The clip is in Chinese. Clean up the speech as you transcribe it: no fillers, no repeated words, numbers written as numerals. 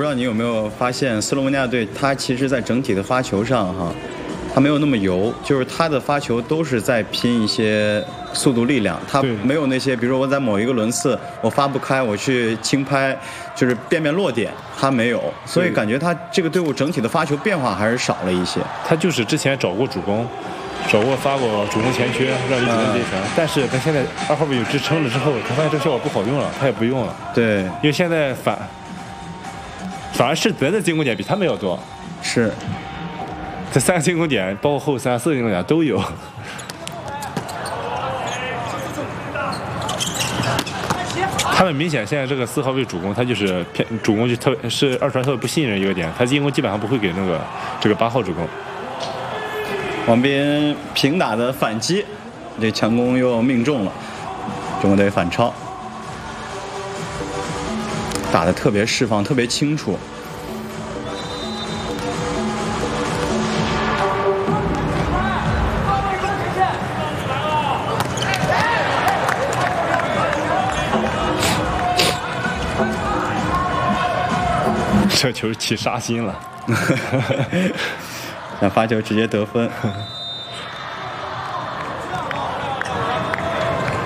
道你有没有发现，斯洛文尼亚队他其实在整体的发球上哈，他没有那么油，就是他的发球都是在拼一些速度力量，他没有那些，比如说我在某一个轮次我发不开，我去轻拍，就是便落点，他没有，所以感觉他这个队伍整体的发球变化还是少了一些。 他就是之前找过主攻。发过主攻前缺，让李子文接传，但是他现在2号位有支撑了之后，他发现这个效果不好用了，他也不用了。 对， 因为现在反而是咱的进攻点比他们要多。 是， 这3个进攻点，包括后3、4个进攻点都有。他们明显现在这个4号位主攻，他就是偏主攻，就特别是二传特别不信任一个点，他进攻基本上不会给这个8号主攻。 王斌平打的反击，这强攻又命中了，中国队反超，打得特别释放，特别清楚。 这球起杀心了。 想发球直接得分。